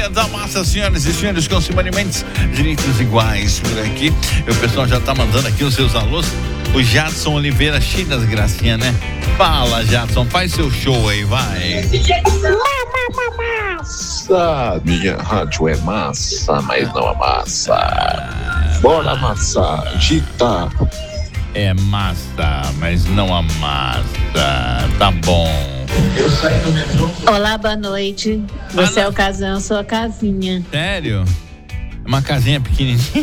Companhia da Massa, senhoras e senhores, com Simone Mendes, direitos iguais por aqui. O pessoal já tá mandando aqui os seus alôs. O Jadson Oliveira, cheio das gracinhas, né? Fala, Jadson, faz seu show aí, vai. Massa, minha rádio é massa, mas não amassa. Bora amassar, agita. É massa, mas não amassa. Tá bom. Olá, boa noite. Você é o casão, eu sou a casinha. Sério? Uma casinha pequenininha?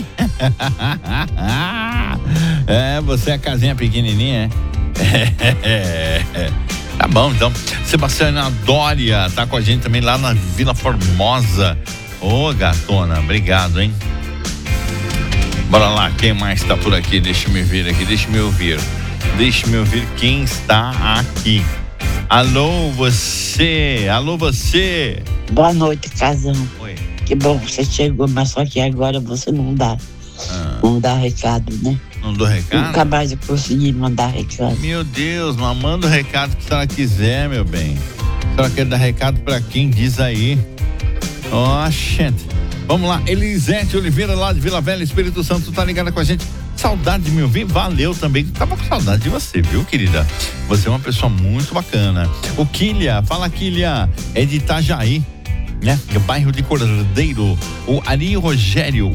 É, você é a casinha pequenininha, é? Tá bom, então. Sebastiana Dória tá com a gente também lá na Vila Formosa. Ô, gatona, obrigado, hein? Bora lá, quem mais tá por aqui? Deixa eu me ver aqui, deixa eu ouvir quem está aqui. Alô, você! Alô, você! Boa noite, casão. Oi. Que bom que você chegou, mas só que agora você não dá recado, né? Não dou recado? Nunca mais eu consegui mandar recado. Meu Deus, mas manda o recado que a senhora quiser, meu bem. A senhora quer dar recado pra quem? Diz aí. Ó, gente. Vamos lá, Elisete Oliveira lá de Vila Velha, Espírito Santo, tá ligada com a gente. Saudade de me ouvir, valeu também. Tava com saudade de você, viu, querida? Você é uma pessoa muito bacana. O Quilha, fala Quilha, é de Itajaí, né? Bairro de Cordeiro. O Ari Rogério,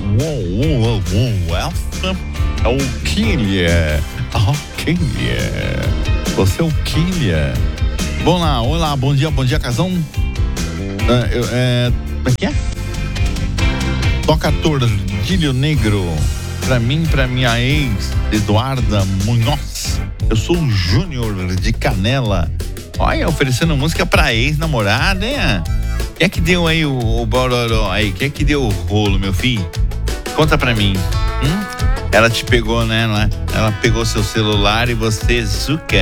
essa é o Quilha. Quilha. Você é o Quilha. Vamos lá, olá, bom dia, casão. Como é que é? Toca Tordilho Negro. Pra mim, pra minha ex, Eduarda Munhoz. Eu sou o Júnior de Canela. Olha, oferecendo música pra ex-namorada, hein? Quem é que deu aí o bororó aí? Quem é que deu o rolo, meu filho? Conta pra mim. Ela te pegou, né? Ela pegou seu celular e você zuca.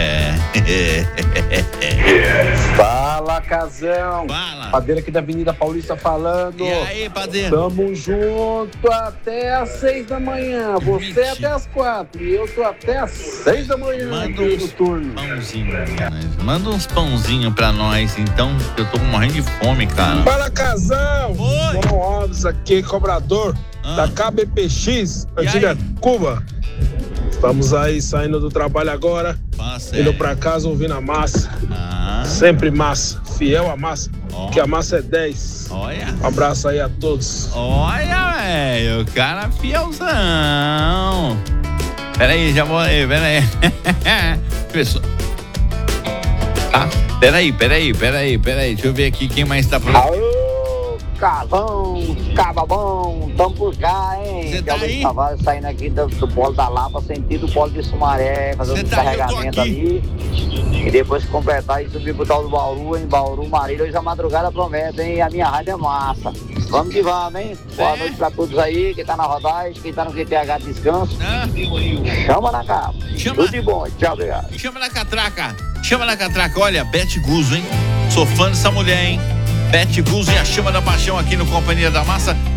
Fala, casão. Fala. Padeiro aqui da Avenida Paulista falando. E aí, padeiro? Tamo junto até às 6 da manhã. Você até às 4 e eu tô até às 6 da manhã. Manda uns pãozinhos, né? Manda uns pãozinhos pra nós, então, eu tô morrendo de fome, cara. Fala, casão. Oi. João Alves aqui, cobrador da KBPX, antiga Cuba. Estamos aí saindo do trabalho agora, indo pra casa ouvindo a massa. Sempre massa, fiel a massa, que a massa é 10. Olha. Um abraço aí a todos. Olha, velho, o cara fielzão. Peraí, já vou aí, peraí. Pessoal. Tá, peraí. Deixa eu ver aqui quem mais tá por aqui. Alô, Casão, Cababão, tamo por cá, hein? Você tá aí? Tavares saindo aqui do Polo da Lapa, sentido Polo de Sumaré, fazendo um carregamento ali. E depois que completar e subir pro tal do Bauru, em Bauru, Marília, hoje a madrugada promete, hein? A minha rádio é massa. Vamos que vamos, hein? Boa noite pra todos aí, quem tá na rodagem, quem tá no QTH de descanso. Chama na capa. Tudo de bom, tchau, obrigado. Chama na catraca. Olha, Beth Guzzo, hein? Sou fã dessa mulher, hein? Beth Guzzo e a Chama da Paixão aqui no Companhia da Massa.